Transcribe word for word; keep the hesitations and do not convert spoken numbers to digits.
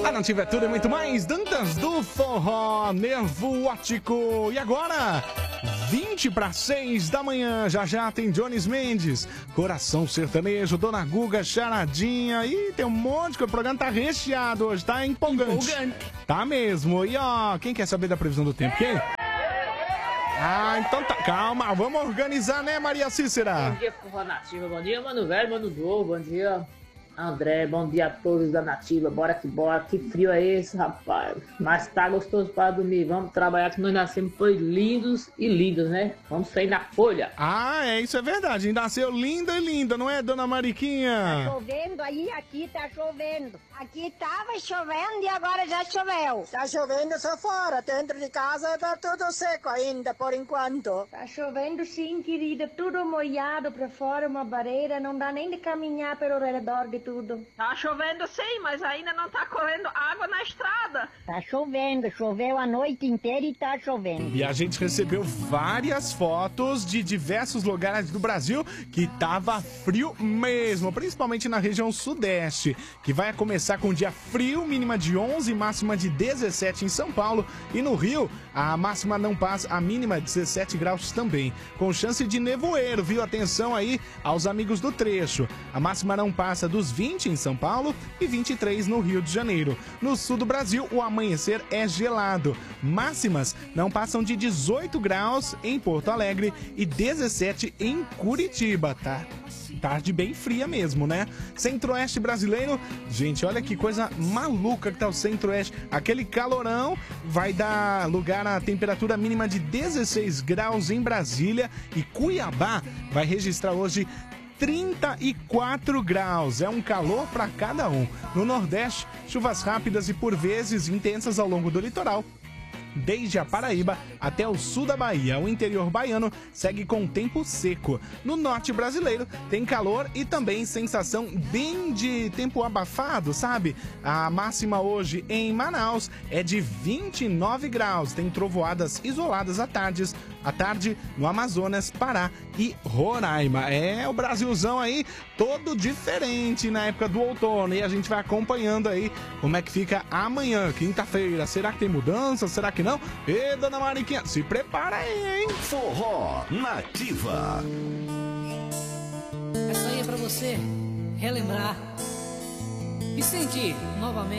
A Nativa é tudo e muito mais. Dantas do Forró, Nervo Óptico. E agora, vinte para seis da manhã. Já já tem Jones Mendes, Coração Sertanejo, Dona Guga, Charadinha. E tem um monte de coisa. O programa tá recheado hoje, tá empolgante. empolgante. Tá mesmo. E ó, quem quer saber da previsão do tempo? Quem? Ah, então tá. Calma, vamos organizar, né, Maria Cícera? Bom dia, Forró Nativa. Bom dia, Mano Velho, Mano Novo. Bom dia, André. Bom dia a todos da Nativa. Bora que bora. Que frio é esse, rapaz? Mas tá gostoso para dormir. Vamos trabalhar que nós nascemos foi lindos e lindos, né? Vamos sair na folha. Ah, é, isso é verdade. Nasceu linda e linda, não é, Dona Mariquinha? Tá chovendo aí, aqui tá chovendo. Aqui tava chovendo e agora já choveu. Tá chovendo só fora, dentro de casa tá tudo seco ainda, por enquanto. Tá chovendo sim, querida, tudo molhado pra fora, uma barreira, não dá nem de caminhar pelo redor de tudo. Tá chovendo sim, mas ainda não tá correndo água na estrada. Tá chovendo, choveu a noite inteira e tá chovendo. E a gente recebeu várias fotos de diversos lugares do Brasil que tava frio mesmo, principalmente na região sudeste, que vai começar com dia frio, mínima de onze, máxima de dezessete em São Paulo, e no Rio a máxima não passa, a mínima dezessete graus também, com chance de nevoeiro, viu? Atenção aí aos amigos do trecho. A máxima não passa dos vinte em São Paulo e vinte e três no Rio de Janeiro. No sul do Brasil, o amanhecer é gelado. Máximas não passam de dezoito graus em Porto Alegre e dezessete em Curitiba, tá? Tarde bem fria mesmo, né? Centro-Oeste brasileiro, gente, olha que coisa maluca que tá o Centro-Oeste. Aquele calorão vai dar lugar à temperatura mínima de dezesseis graus em Brasília, e Cuiabá vai registrar hoje trinta e quatro graus. É um calor para cada um. No Nordeste, chuvas rápidas e por vezes intensas ao longo do litoral, desde a Paraíba até o sul da Bahia. O interior baiano segue com tempo seco. No norte brasileiro tem calor e também sensação bem de tempo abafado, sabe? A máxima hoje em Manaus é de vinte e nove graus. Tem trovoadas isoladas à tarde, à tarde no Amazonas, Pará e Roraima. É o Brasilzão aí todo diferente na época do outono, e a gente vai acompanhando aí como é que fica amanhã, quinta-feira. Será que tem mudança? Será que não? E Dona Mariquinha, se prepara aí, hein? Forró Nativa. Essa aí é pra você relembrar e sentir novamente